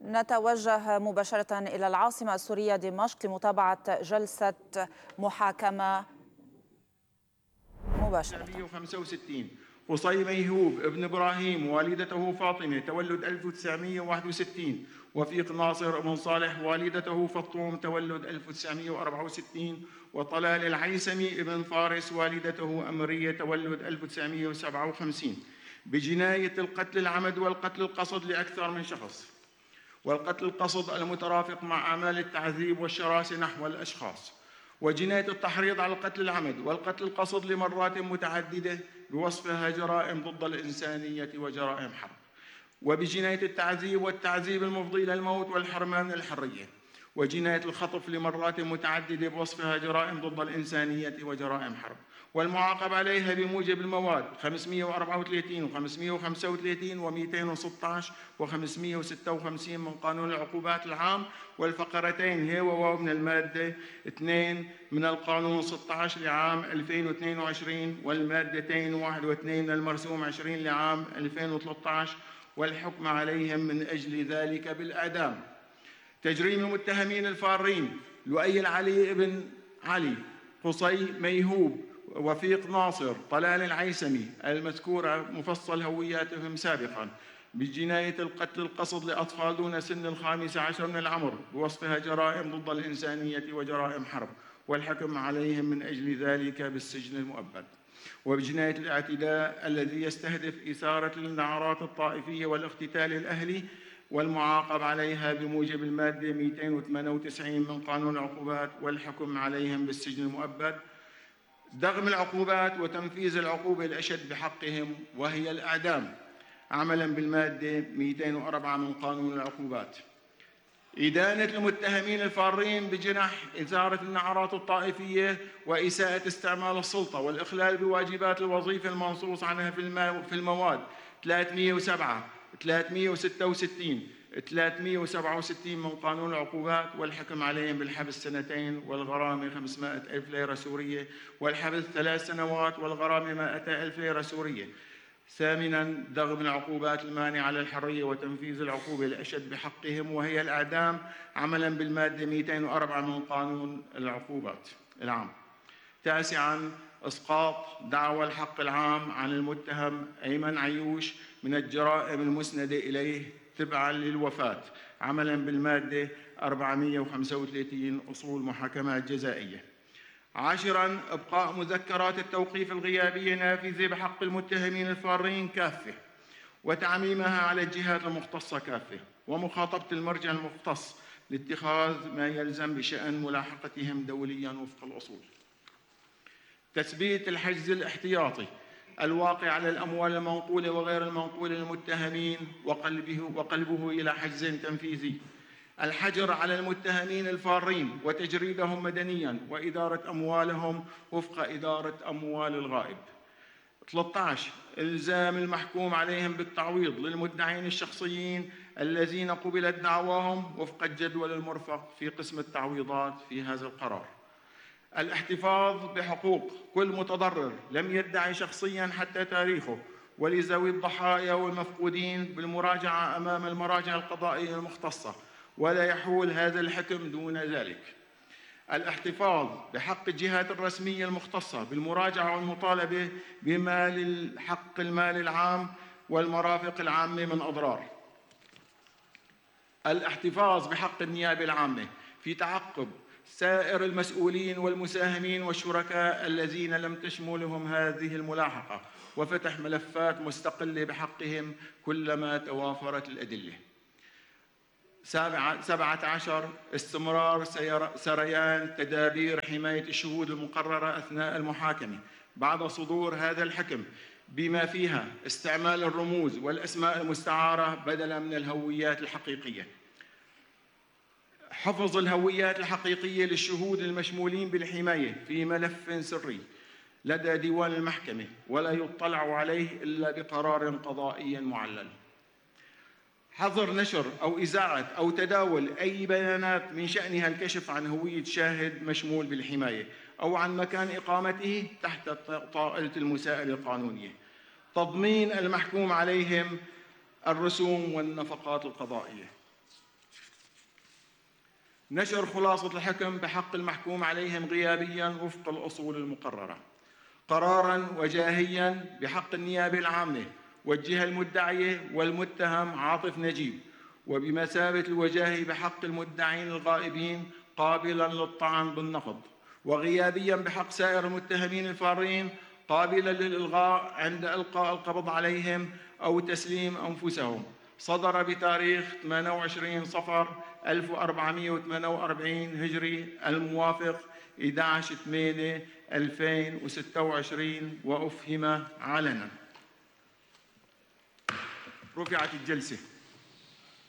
نتوجه مباشرة إلى العاصمة السورية دمشق لمتابعة جلسة محاكمة مباشرة. 1965 قصي ميهوب ابن إبراهيم والدته فاطمة تولد 1961، وفيق ناصر ابن صالح والدته فطوم تولد 1964، وطلال العيسمي ابن فارس والدته أمرية تولد 1957 بجناية القتل العمد والقتل القصد لأكثر من شخص، والقتل القصد المترافق مع أعمال التعذيب والشراسة نحو الأشخاص، وجناية التحريض على القتل العمد والقتل القصد لمرات متعددة بوصفها جرائم ضد الإنسانية وجرائم حرب، وبجناية التعذيب والتعذيب المفضي إلى الموت والحرمان من الحرية، وجناية الخطف لمرات متعددة بوصفها جرائم ضد الإنسانية وجرائم حرب، والمعاقب عليها بموجب المواد 534 و535 و216 و556 من قانون العقوبات العام، والفقرتين هي وواو من المادة 2 من القانون 16 لعام 2022، والمادتين 1 و2 من المرسوم 20 لعام 2013، والحكم عليهم من أجل ذلك بالإعدام. تجريم المتهمين الفارين لؤي العلي بن علي، قصي ميهوب، وفيق ناصر، طلال العيسمي المذكورة مفصل هوياتهم سابقا بجناية القتل القصد لأطفال دون سن 15 من العمر بوصفها جرائم ضد الإنسانية وجرائم حرب، والحكم عليهم من أجل ذلك بالسجن المؤبد. وبجناية الاعتداء الذي يستهدف إثارة النعرات الطائفية والاغتيال الأهلي، والمعاقب عليها بموجب المادة 298 من قانون العقوبات، والحكم عليهم بالسجن المؤبد. دغم العقوبات وتنفيذ العقوبة الأشد بحقهم وهي الإعدام عملاً بالمادة 204 من قانون العقوبات. إدانة المتهمين الفارين بجنح إثارة النعرات الطائفية وإساءة استعمال السلطة والإخلال بواجبات الوظيفة المنصوص عنها في المواد 307 366 367 من قانون العقوبات، والحكم عليهم بالحبس 2 سنين والغرامة 500,000 ليرة سورية، والحبس 3 سنوات والغرامة 100,000 ليرة سورية. ثامناً دغم العقوبات المانعة للحرية وتنفيذ العقوبة الأشد بحقهم وهي الإعدام عملاً بالمادة 204 من قانون العقوبات العام. تاسعاً إسقاط دعوى الحق العام عن المتهم أيمن عيوش من الجرائم المسندة إليه تبعاً للوفاة عملاً بالمادة 435 أصول محاكمات جزائية. عاشراً إبقاء مذكرات التوقيف الغيابية نافذة بحق المتهمين الفارين كافة، وتعميمها على الجهات المختصة كافة، ومخاطبة المرجع المختص لاتخاذ ما يلزم بشأن ملاحقتهم دولياً وفق الأصول. تثبيت الحجز الاحتياطي الواقع على الأموال المنقولة وغير المنقولة للمتهمين وقلبه إلى حجز تنفيذي. الحجر على المتهمين الفارين وتجريدهم مدنياً وإدارة أموالهم وفق إدارة أموال الغائب. 13 إلزام المحكوم عليهم بالتعويض للمدعين الشخصيين الذين قبلت دعواهم وفق الجدول المرفق في قسم التعويضات في هذا القرار. الاحتفاظ بحقوق كل متضرر لم يدعي شخصياً حتى تاريخه، ولذوي الضحايا والمفقودين بالمراجعة أمام المراجع القضائية المختصة، ولا يحول هذا الحكم دون ذلك. الاحتفاظ بحق الجهات الرسمية المختصة بالمراجعة والمطالبة بمال حق المال العام والمرافق العامة من أضرار. الاحتفاظ بحق النيابة العامة في تعقب سائر المسؤولين والمساهمين والشركاء الذين لم تشملهم هذه الملاحقة، وفتح ملفات مستقلة بحقهم كلما توافرت الأدلة. 17 استمرار سريان تدابير حماية الشهود المقررة أثناء المحاكمة بعد صدور هذا الحكم، بما فيها استعمال الرموز والأسماء المستعارة بدلاً من الهويات الحقيقية. حفظ الهويات الحقيقية للشهود المشمولين بالحماية في ملف سري لدى ديوان المحكمة ولا يطلع عليه إلا بقرار قضائي معلل. حظر نشر أو إذاعة أو تداول أي بيانات من شأنها الكشف عن هوية شاهد مشمول بالحماية أو عن مكان إقامته تحت طائلة المساءلة القانونية. تضمين المحكوم عليهم الرسوم والنفقات القضائية. نشر خلاصة الحكم بحق المحكوم عليهم غيابياً وفق الأصول المقررة. قراراً وجاهياً بحق النيابة العامة والجهة المدعية والمتهم عاطف نجيب، وبمثابة الوجاهي بحق المدعين الغائبين قابلاً للطعن بالنقض، وغيابياً بحق سائر المتهمين الفارين قابلاً للإلغاء عند إلقاء القبض عليهم أو تسليم أنفسهم. صدر بتاريخ 28 صفر 1448 هجري الموافق 11/8/2026 وأفهم علنا. رفعت الجلسة.